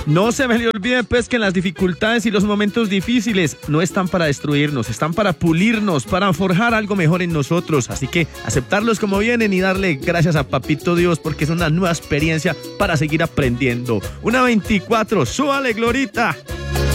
No se me le olvide pues que las dificultades y los momentos difíciles no están para destruirnos, están para pulirnos, para forjar algo mejor en nosotros. Así que aceptarlos como vienen y darle gracias a Papito Dios porque es una nueva experiencia para seguir aprendiendo. 1:24, súbale, Glorita.